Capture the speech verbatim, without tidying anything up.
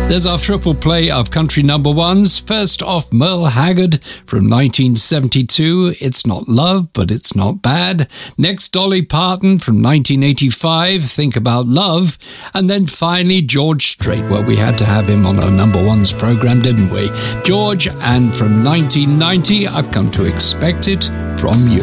There's our triple play of country number ones. First off, Merle Haggard from nineteen seventy-two, It's Not Love, But It's Not Bad. Next, Dolly Parton from nineteen eighty-five, Think About Love. And then finally, George Strait. Well, we had to have him on our number ones program, didn't we? George, and from nineteen ninety, I've Come to Expect It From You.